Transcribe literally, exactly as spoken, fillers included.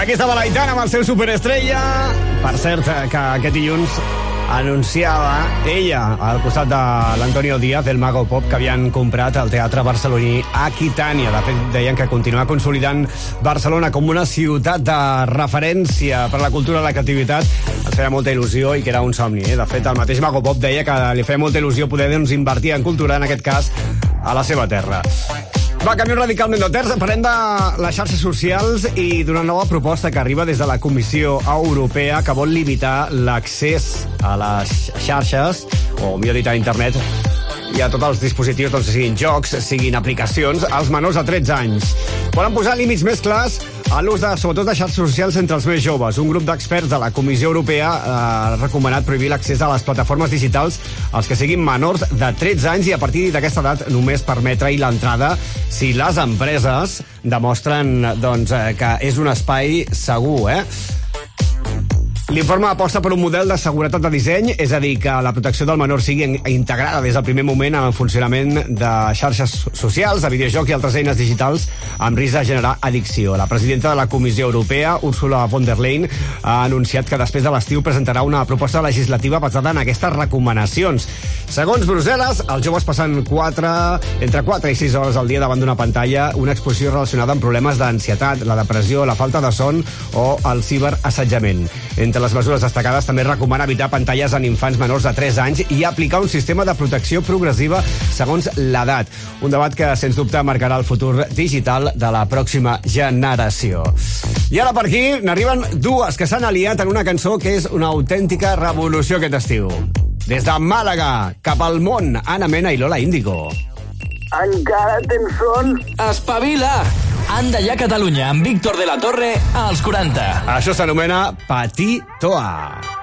Aquí estava l'Aitana amb el seu Superestrella. Per cert, que aquest dilluns anunciava ella al costat de l'Antonio Díaz, del Mago Pop, que havien comprat el Teatre Barceloní Aquitània. De fet, deien que continuar consolidant Barcelona com una ciutat de referència per a la cultura i la creativitat ens feia molta il·lusió i que era un somni. Eh? De fet, el mateix Mago Pop deia que li feia molta il·lusió poder doncs, invertir en cultura, en aquest cas, a la seva terra. Va, canviem radicalment de terç. Parlem de les xarxes socials i d'una nova proposta que arriba des de la Comissió Europea que vol limitar l'accés a les xarxes, o millor dit a internet, i a tots els dispositius, doncs, siguin jocs, siguin aplicacions, als menors de tretze anys. Volen posar límits més clars a l'ús de, sobretot, de xarxes socials entre els més joves. Un grup d'experts de la Comissió Europea ha recomanat prohibir l'accés a les plataformes digitals als que siguin menors de tretze anys i a partir d'aquesta edat només permetre-hi l'entrada si les empreses demostren doncs, que és un espai segur, eh? L'informe aposta per un model de seguretat de disseny, és a dir, que la protecció del menor sigui integrada des del primer moment en el funcionament de xarxes socials, de videojocs i altres eines digitals amb risc de generar addicció. La presidenta de la Comissió Europea, Ursula von der Leyen, ha anunciat que després de l'estiu presentarà una proposta legislativa basada en aquestes recomanacions. Segons Brussel·les, els joves passen quatre, entre quatre i sis hores al dia davant d'una pantalla, una exposició relacionada amb problemes d'ansietat, la depressió, la falta de son o el ciberassetjament. Entre les mesures destacades també recomana evitar pantalles en infants menors de tres anys i aplicar un sistema de protecció progressiva segons l'edat. Un debat que, sens dubte, marcarà el futur digital de la pròxima generació. I ara per aquí n'arriben dues que s'han aliat en una cançó que és una autèntica revolució aquest estiu. Des de Màlaga cap al món, Ana Mena i Lola Índigo. Encara tens son? Espavila! Anda ja Catalunya amb Víctor de la Torre als quaranta. Això s'anomena Petit Toa.